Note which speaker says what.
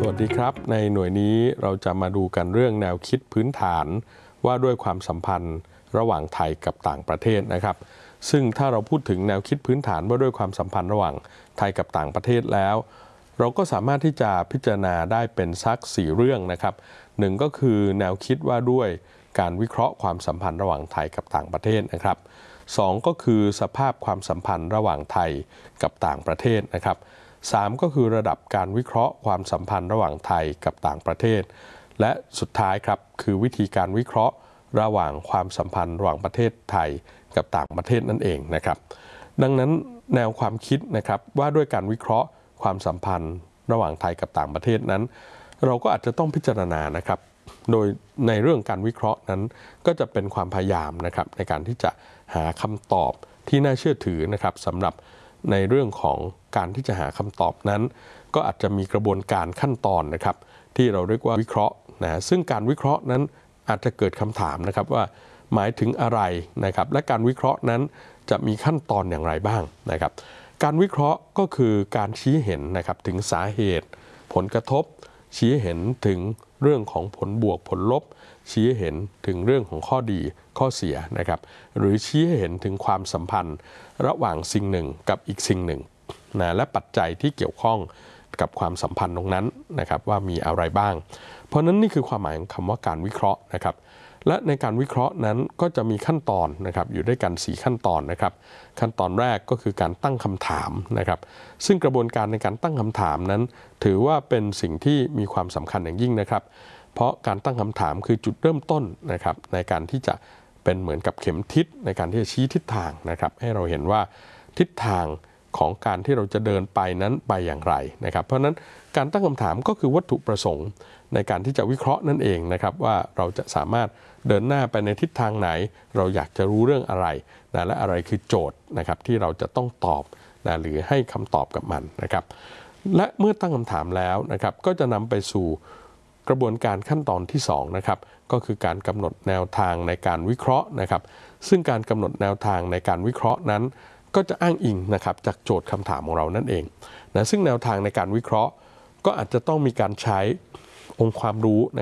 Speaker 1: วัสดีครับในหน่วยนี้เราจะมาดูกันเรื่องแนวคิดพื้นฐานว่าด้วยความสัมพันธ์ระหว่างไทยกับต่างประเทศนะครับซึ่งถ้าเราพูดถึงแนวคิดพื้นฐานว่าด้วยความสัมพันธ์ระหว่างไทยกับต่างประเทศแล้วเราก็สามารถที่จะพิจารณาได้เป็นสัก4เรื่องนะครับหนึ่งก็คือแนวคิดว่าด้วยการวิเคราะห์ความสัมพันธ์ระหว่างไทยกับต่างประเทศนะครับสองก็คือสภาพความสัมพันธ์ระหว่างไทยกับต่างประเทศนะครับ3ก็คือระดับการวิเคราะห์ความสัมพันธ์ระหว่างไทยกับต่างประเทศและสุดท้ายครับคือวิธีการวิเคราะห์ระหว่างความสัมพันธ์ระหว่างประเทศไทยกับต่างประเทศนั่นเองนะครับดังนั้นแนวความคิดนะครับว่าด้วยการวิเคราะห์ความสัมพันธ์ระหว่างไทยกับต่างประเทศนั้นเราก็อาจจะต้องพิจารณานะครับโดยในเรื่องการวิเคราะห์นั้นก็จะเป็นความพยายามนะครับในการที่จะหาคำตอบที่น่าเชื่อถือนะครับสำหรับในเรื่องของการที่จะหาคำตอบนั้นก็อาจจะมีกระบวนการขั้นตอนนะครับที่เราเรียกว่าวิเคราะห์นะซึ่งการวิเคราะห์นั้นอาจจะเกิดคำถามนะครับว่าหมายถึงอะไรนะครับและการวิเคราะห์นั้นจะมีขั้นตอนอย่างไรบ้างนะครับการวิเคราะห์ก็คือการชี้เห็นนะครับถึงสาเหตุผลกระทบชี้เห็นถึงเรื่องของผลบวกผลลบชี้เห็นถึงเรื่องของข้อดีข้อเสียนะครับหรือชี้เห็นถึงความสัมพันธ์ระหว่างสิ่งหนึ่งกับอีกสิ่งหนึ่งนะและปัจจัยที่เกี่ยวข้องกับความสัมพันธ์ตรงนั้นนะครับว่ามีอะไรบ้างเพราะนั้นนี่คือความหมายของคำว่าการวิเคราะห์นะครับและในการวิเคราะห์นั้นก็จะมีขั้นตอนนะครับอยู่ด้วยกัน4ขั้นตอนนะครับขั้นตอนแรกก็คือการตั้งคำถามนะครับซึ่งกระบวนการในการตั้งคำถามนั้นถือว่าเป็นสิ่งที่มีความสำคัญอย่างยิ่งนะครับเพราะการตั้งคำถามคือจุดเริ่มต้นนะครับในการที่จะเป็นเหมือนกับเข็มทิศในการที่จะชี้ทิศทางนะครับให้เราเห็นว่าทิศทางของการที่เราจะเดินไปนั้นไปอย่างไรนะครับเพราะฉะนั้นการตั้งคำถามก็คือวัตถุประสงค์ในการที่จะวิเคราะห์นั่นเองนะครับว่าเราจะสามารถเดินหน้าไปในทิศทางไหนเราอยากจะรู้เรื่องอะไรนะและอะไรคือโจทย์นะครับที่เราจะต้องตอบนะหรือให้คำตอบกับมันนะครับและเมื่อตั้งคำถามแล้วนะครับก็จะนำไปสู่กระบวนการขั้นตอนที่2นะครับก็คือการกำหนดแนวทางในการวิเคราะห์นะครับซึ่งการกำหนดแนวทางในการวิเคราะห์นั้นก็จะอ้างอิงนะครับจากโจทย์คำถามของเรานั่นเองนะซึ่งแนวทางในการวิเคราะห์ก็อาจจะต้องมีการใช้องค์ความรู้